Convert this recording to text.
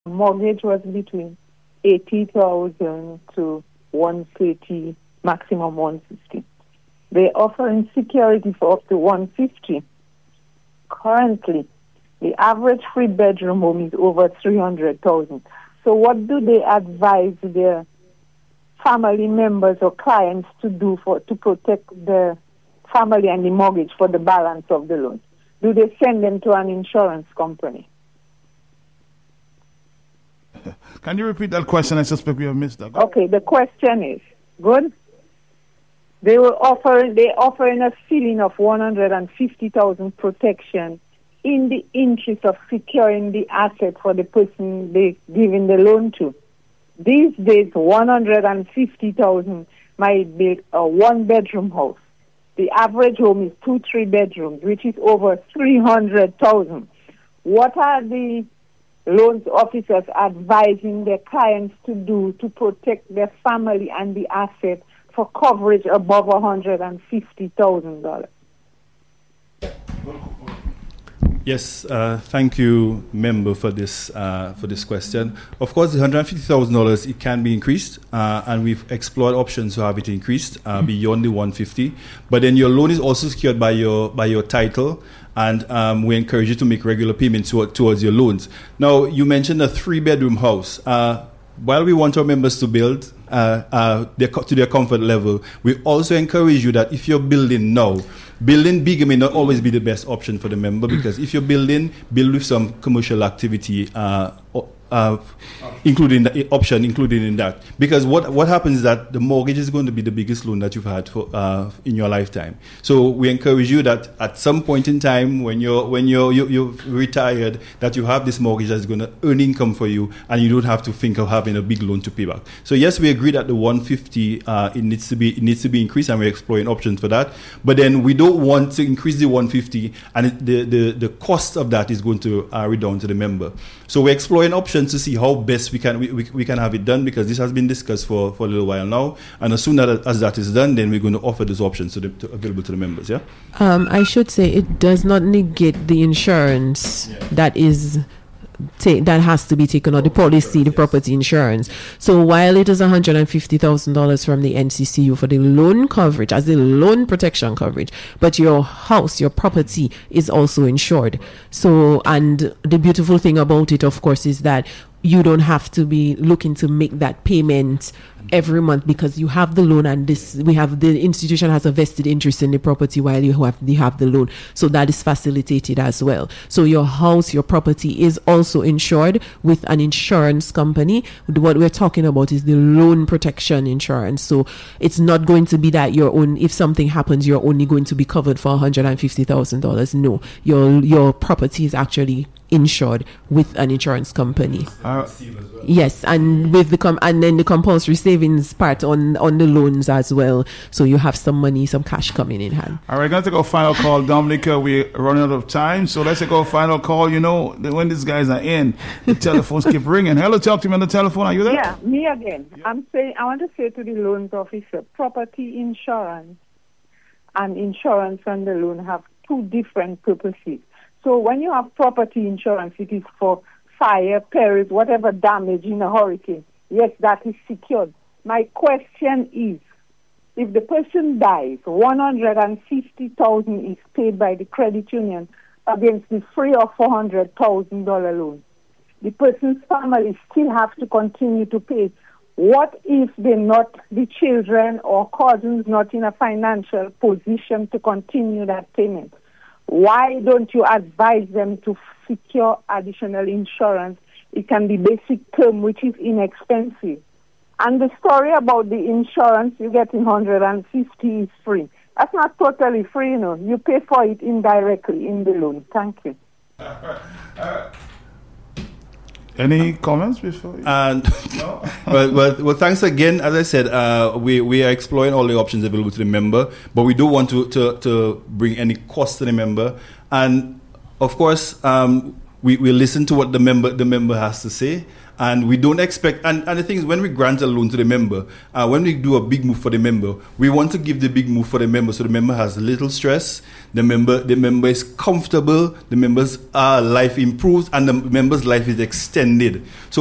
mortgage was between 80,000 to 130, maximum 150. They're offering security for up to 150. Currently, the average three-bedroom home is over 300,000. So what do they advise their family members or clients to do to protect the family and the mortgage for the balance of the loan? Do they send them to an insurance company? Can you repeat that question? I suspect we have missed that. Okay, the question is, good? They're offering a ceiling of 150,000 protection in the interest of securing the asset for the person they're giving the loan to. These days, 150,000 might be a one-bedroom house. The average home is 2-3 bedrooms, which is over 300,000. What are the loans officers advising their clients to do to protect their family and the asset for coverage above $150,000? Yes, thank you, member, for this question. Of course, the $150,000 it can be increased, and we've explored options to have it increased beyond the 150. But then your loan is also secured by your title, and we encourage you to make regular payments towards your loans. Now, you mentioned a 3-bedroom house. While we want our members to build to their comfort level, we also encourage you that if you're building now, building bigger may not always be the best option for the member, because if you're build with some commercial activity including the option included in that, because what happens is that the mortgage is going to be the biggest loan that you've had for in your lifetime. So we encourage you that at some point in time when you're retired, that you have this mortgage that's going to earn income for you, and you don't have to think of having a big loan to pay back. So yes, we agree that the 150 it needs to be increased, and we're exploring options for that. But then we don't want to increase the 150, and the cost of that is going to redound to the member. So we're exploring options to see how best we can have it done, because this has been discussed for a little while now, and as soon as that is done, then we're going to offer those options available to the members. Yeah. I should say it does not negate the insurance that is that has to be taken, or the policy, the property insurance. So while it is $150,000 from the NCCU for the loan coverage, as the loan protection coverage, but your house, your property is also insured. So, and the beautiful thing about it, of course, is that you don't have to be looking to make that payment every month, because you have the loan, and the institution has a vested interest in the property while you have the loan. So that is facilitated as well. So your house, your property is also insured with an insurance company. What we're talking about is the loan protection insurance. So it's not going to be that if something happens, you're only going to be covered for $150,000. No, your property is actually insured with an insurance company. Yes, and with and then the compulsory savings part on the loans as well. So you have some money, some cash coming in hand. All right, going to take our final call, Dominica. We're running out of time, so let's take our final call. You know, when these guys are in, the telephones keep ringing. Hello, talk to me on the telephone. Are you there? Yeah, me again. I want to say to the loans officer, property insurance and insurance on the loan have two different purposes. So when you have property insurance, it is for fire, perils, whatever damage in a hurricane. Yes, that is secured. My question is, if the person dies, $150,000 is paid by the credit union against the $300,000 or $400,000 loan. The person's family still have to continue to pay. What if the children or cousins not in a financial position to continue that payment? Why don't you advise them to secure additional insurance? It can be basic term, which is inexpensive. And the story about the insurance you get in $150 is free. That's not totally free, You pay for it indirectly in the loan. Thank you. Any comments before? No? well, thanks again. As I said, we are exploring all the options available to the member, but we don't want to bring any cost to the member. And of course, we listen to what the member has to say. And we don't expect, and the thing is, when we grant a loan to the member, when we do a big move for the member, we want to give the big move for the member so the member has little stress, the member is comfortable, the member's life improves, and the member's life is extended. So